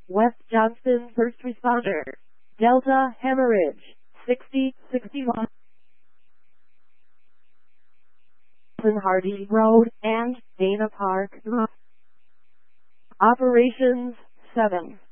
West Johnston first responder. Delta hemorrhage. 6061. Hardy Road and Dana Park. Operations 7.